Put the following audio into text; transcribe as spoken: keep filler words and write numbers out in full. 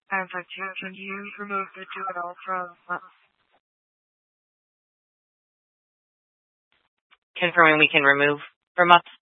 Anti-check, can you remove the two and all from uh, Confirming we can remove from us.